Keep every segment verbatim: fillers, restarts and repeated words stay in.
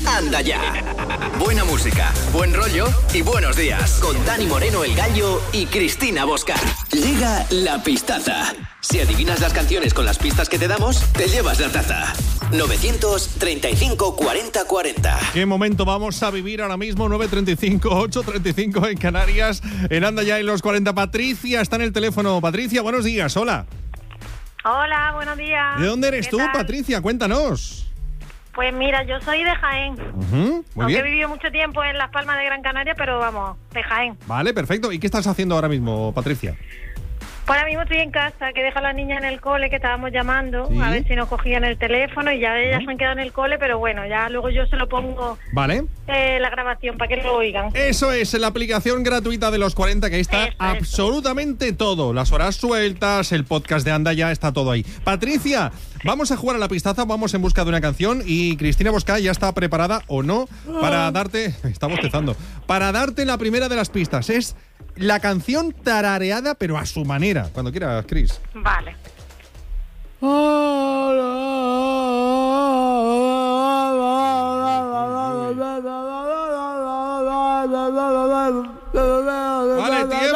Anda Ya. Buena música, buen rollo y buenos días. Con Dani Moreno, el Gallo, y Cristina Bosca. Llega la pistaza. Si adivinas las canciones con las pistas que te damos, te llevas la taza. novecientos treinta y cinco cuarenta cuarenta. ¿Qué momento vamos a vivir ahora mismo? nueve treinta y cinco, ocho treinta y cinco en Canarias. En Anda Ya en los cuarenta. Patricia está en el teléfono. Patricia, buenos días. Hola. Hola, buenos días. ¿De dónde eres tú, tal? Patricia? Cuéntanos. Pues mira, yo soy de Jaén. Uh-huh, muy Aunque bien. he vivido mucho tiempo en Las Palmas de Gran Canaria, pero vamos, de Jaén. Vale, perfecto. ¿Y qué estás haciendo ahora mismo, Patricia? Pues ahora mismo estoy en casa, que dejo a las niñas en el cole, que estábamos llamando, ¿Sí? a ver si nos cogían el teléfono, y ya ellas se han quedado en el cole, pero bueno, ya luego yo se lo pongo Vale. eh, la grabación para que lo oigan. Eso es, la aplicación gratuita de los cuarenta, que ahí está Eso, absolutamente todo. Las horas sueltas, el podcast de Anda Ya, está todo ahí. Patricia, vamos a jugar a la pistaza, vamos en busca de una canción y Cristina Bosca ya está preparada, o no, para darte... Está bostezando. Para darte la primera de las pistas. Es la canción tarareada, pero a su manera. Cuando quieras, Cris. Vale. Vale, tiempo.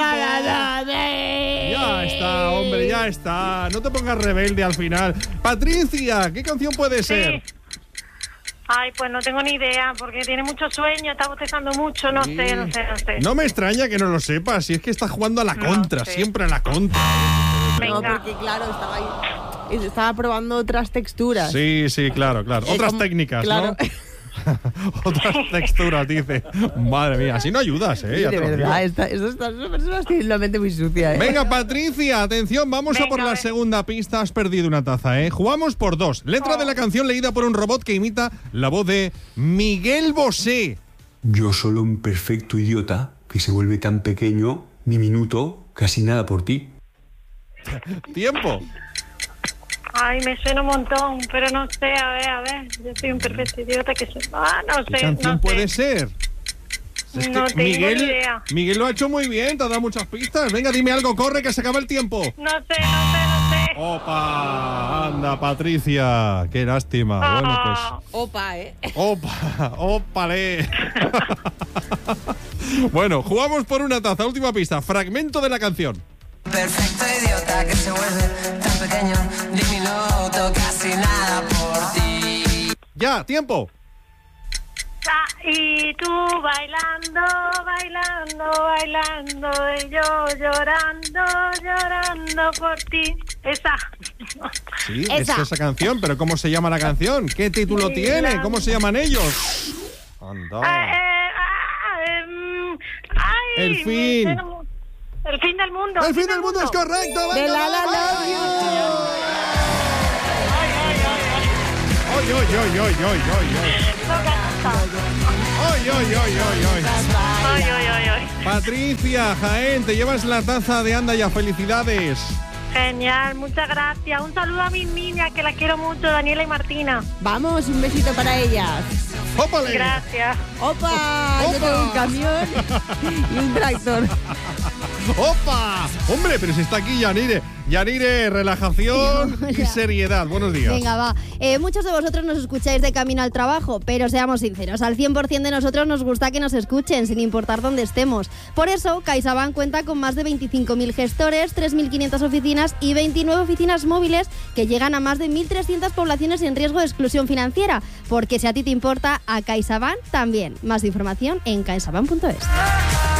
Ya está, hombre, ya está. No te pongas rebelde al final. Patricia, ¿qué canción puede ser? Sí. Ay, pues no tengo ni idea, porque tiene mucho sueño, está bostezando mucho, no Sí. sé, no sé, no sé. No me extraña que no lo sepas, si es que está jugando a la No contra, sé. siempre a la contra. Venga. No, porque claro, estaba ahí. y Estaba probando otras texturas. Sí, sí, claro, claro. Eh, Otras como- técnicas, claro. ¿no? Otras texturas, dice. Madre mía, así no ayudas, ¿eh? Sí, Ya de te lo digo. verdad, esta, estas estas personas tienen la mente muy sucia, ¿eh? Venga, Patricia, atención, vamos a Venga, por a la ver. segunda pista. Has perdido una taza, ¿eh? Jugamos por dos. Letra Oh. de la canción leída por un robot que imita la voz de Miguel Bosé. Yo solo un perfecto idiota que se vuelve tan pequeño, diminuto, casi nada por ti. Tiempo. Ay, me suena un montón, pero no sé, a ver, a ver. Yo soy un perfecto idiota que se... Ah, no ¿Qué sé, canción no puede sé. ser? Es No que tengo Miguel, ni idea. Miguel lo ha hecho muy bien, te ha dado muchas pistas. Venga, dime algo, corre, que se acaba el tiempo. No sé, no sé, no sé. Opa, anda, Patricia. Qué lástima. Bueno, pues... Ah, Opa, ¿eh? Opa, ópale. Bueno, jugamos por una taza. Última pista, fragmento de la canción. Perfecto idiota que se vuelve tan pequeño, diminuto, casi nada por ti. Ya, tiempo. ah, y tú bailando, bailando, bailando, y yo llorando, llorando por ti. Esa. Sí, Esa. es esa canción, pero ¿cómo se llama la canción? ¿Qué título Sí, tiene? la- ¿Cómo se llaman ellos? Anda. Ah, eh, ah, em, ay, El me fin. suena mu- El fin del mundo. El fin del mundo es correcto. De venga, La La vamos. Love You. Oy, oy, oy, oy, oy, oy, oy. Oy, oy, oy, oy, oy. Ay, ay, ay, ay. Patricia, Jaén, te llevas la taza de Anda Ya. Felicidades. Genial, muchas gracias. Un saludo a mis niñas, que las quiero mucho, Daniela y Martina. Vamos, un besito para ellas. ¡Ópale! Gracias. ¡Opa! Yo ¡Opa! tengo un camión y un tractor. ¡Opa! Hombre, pero si está aquí Yanire. Yanire, relajación y Ya. seriedad. Buenos días. Venga, va. Eh, muchos de vosotros nos escucháis de camino al trabajo, pero seamos sinceros, al cien por ciento de nosotros nos gusta que nos escuchen, sin importar dónde estemos. Por eso, CaixaBank cuenta con más de veinticinco mil gestores, tres mil quinientas oficinas y veintinueve oficinas móviles que llegan a más de mil trescientas poblaciones en riesgo de exclusión financiera. Porque si a ti te importa, a CaixaBank también. Más información en caixabank punto es.